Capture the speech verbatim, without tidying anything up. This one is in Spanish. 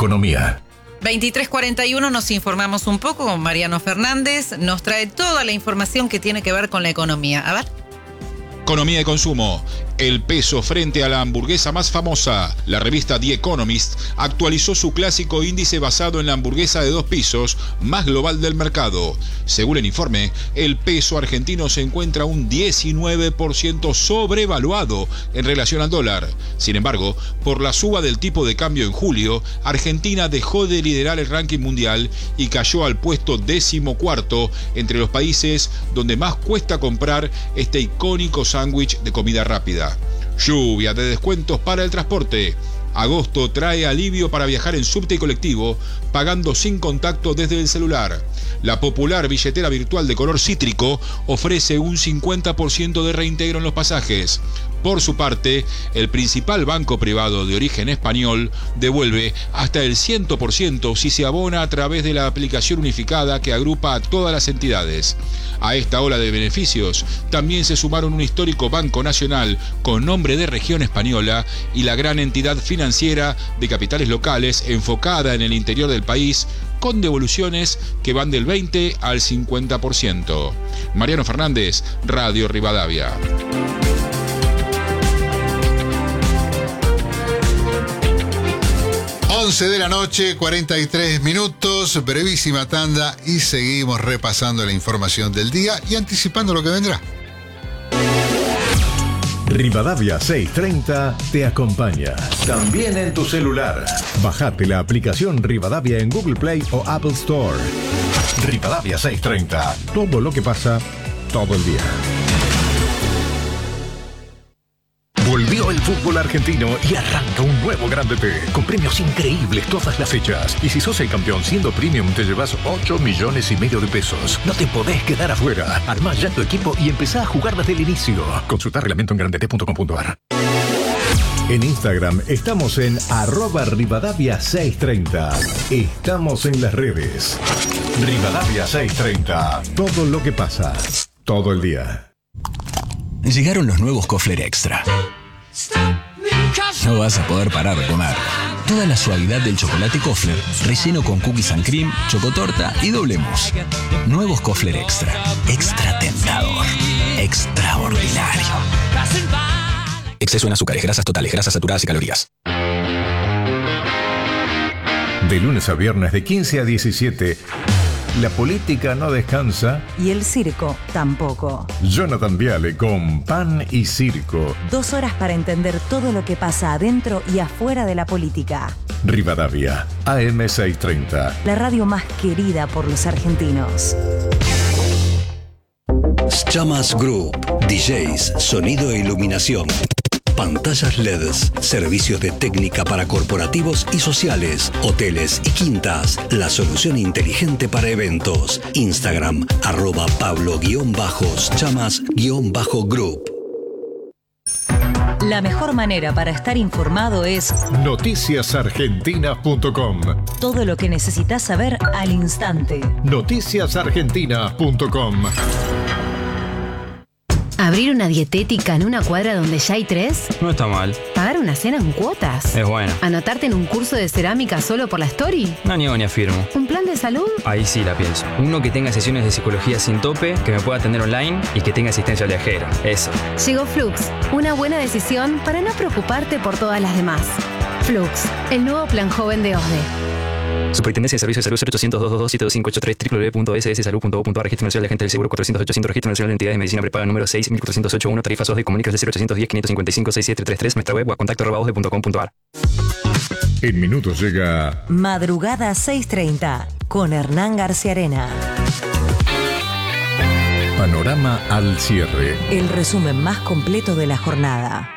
economía. veintitrés cuarenta y uno nos informamos un poco con Mariano Fernández. Nos trae toda la información que tiene que ver con la economía. A ver. Economía y consumo. El peso frente a la hamburguesa más famosa. La revista The Economist actualizó su clásico índice basado en la hamburguesa de dos pisos más global del mercado. Según el informe, el peso argentino se encuentra un diecinueve por ciento sobrevaluado en relación al dólar. Sin embargo, por la suba del tipo de cambio en julio, Argentina dejó de liderar el ranking mundial y cayó al puesto decimocuarto entre los países donde más cuesta comprar este icónico sándwich de comida rápida. Lluvia de descuentos para el transporte. Agosto trae alivio para viajar en subte y colectivo, pagando sin contacto desde el celular. La popular billetera virtual de color cítrico ofrece un cincuenta por ciento de reintegro en los pasajes. Por su parte, el principal banco privado de origen español devuelve hasta el cien por ciento si se abona a través de la aplicación unificada que agrupa a todas las entidades. A esta ola de beneficios también se sumaron un histórico banco nacional con nombre de región española y la gran entidad financiera de capitales locales enfocada en el interior del país, con devoluciones que van del veinte al cincuenta por ciento. Mariano Fernández, Radio Rivadavia. once de la noche, cuarenta y tres minutos, brevísima tanda y seguimos repasando la información del día y anticipando lo que vendrá. Rivadavia seiscientos treinta te acompaña. También en tu celular. Bajate la aplicación Rivadavia en Google Play o Apple Store. Rivadavia seiscientos treinta. Todo lo que pasa, todo el día. Volvió el fútbol argentino y arranca un nuevo Grande T, con premios increíbles todas las fechas. Y si sos el campeón siendo premium, te llevas ocho millones y medio de pesos. No te podés quedar afuera. Armá ya tu equipo y empezá a jugar desde el inicio. Consulta reglamento en grandete punto com punto a r. En Instagram estamos en arroba Rivadavia seiscientos treinta. Estamos en las redes. Rivadavia seiscientos treinta. Todo lo que pasa, todo el día. Llegaron los nuevos Kofler Extra. No vas a poder parar de comer. Toda la suavidad del chocolate Kofler, relleno con cookies and cream, chocotorta y doble mousse. Nuevos Kofler Extra. Extra tentador. Extraordinario. Exceso en azúcares, grasas totales, grasas saturadas y calorías. De lunes a viernes de quince a diecisiete... La política no descansa. Y el circo tampoco. Jonathan Viale con Pan y Circo. Dos horas para entender todo lo que pasa adentro y afuera de la política. Rivadavia, A M seiscientos treinta. La radio más querida por los argentinos. Chamas Group. D Js, sonido e iluminación. Pantallas L E Ds, servicios de técnica para corporativos y sociales, hoteles y quintas. La solución inteligente para eventos. Instagram, arroba Pablo-Chamas-Group. La mejor manera para estar informado es noticias argentinas punto com. Todo lo que necesitas saber al instante. noticias argentinas punto com. ¿Abrir una dietética en una cuadra donde ya hay tres? No está mal. ¿Pagar una cena en cuotas? Es bueno. ¿Anotarte en un curso de cerámica solo por la story? No niego ni afirmo. ¿Un plan de salud? Ahí sí la pienso. Uno que tenga sesiones de psicología sin tope, que me pueda atender online y que tenga asistencia viajera. Eso. Llegó Flux. Una buena decisión para no preocuparte por todas las demás. Flux, el nuevo plan joven de O S D E. Superintendencia de Servicios de Salud cero ochocientos, doscientos veintidós, siete dos cinco ocho tres, doble u doble u doble u punto s s salud punto gov punto a r. Registro Nacional de Agentes del Seguro cuatrocientos ochocientos. Registro Nacional de Entidades de Medicina Prepaga número seis mil cuatrocientos ochenta y uno. Tarifas O S D E. Comunícase de cero ochocientos diez, quinientos cincuenta y cinco, sesenta y siete treinta y tres. Nuestra web o a contacto arroba o s d e punto com punto a r. En minutos llega Madrugada seiscientos treinta con Hernán García Arena. Panorama al cierre. El resumen más completo de la jornada.